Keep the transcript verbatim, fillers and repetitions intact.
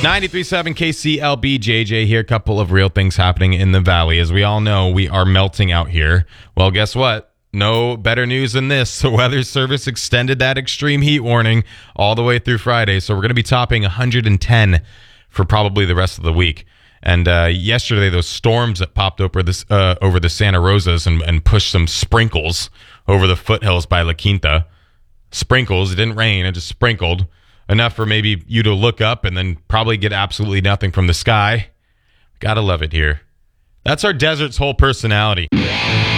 ninety-three point seven K C L B, J J here. A couple of real things happening in the valley. As we all know, we are melting out here. Well, guess what? No better news than this. The Weather Service extended that extreme heat warning all the way through Friday. So we're going to be topping one hundred ten for probably the rest of the week. And uh, yesterday, those storms that popped over this uh, over the Santa Rosas and, and pushed some sprinkles over the foothills by La Quinta. Sprinkles. It didn't rain. It just sprinkled. Enough for maybe you to look up and then probably get absolutely nothing from the sky. Gotta love it here. That's our desert's whole personality.